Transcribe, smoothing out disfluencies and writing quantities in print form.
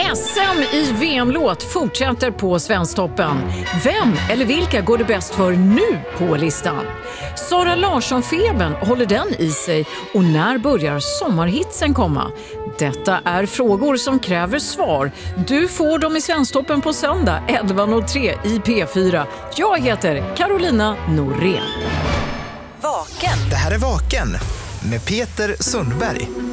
SM i VM-låt fortsätter på Svensktoppen. Vem eller vilka går det bäst för nu på listan? Sara Larsson-febern, håller den i sig? Och när börjar sommarhitsen komma? Detta är frågor som kräver svar. Du får dem i Svensktoppen på söndag 11.03 i P4. Jag heter Carolina Norén. Vaken. Det här är Vaken med Peter Sundberg.